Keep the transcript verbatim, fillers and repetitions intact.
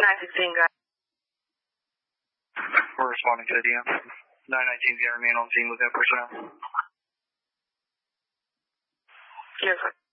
nine sixteen, guys. We're responding to the D M. nine nineteen is going to remain on scene with that personnel. Yes, sir.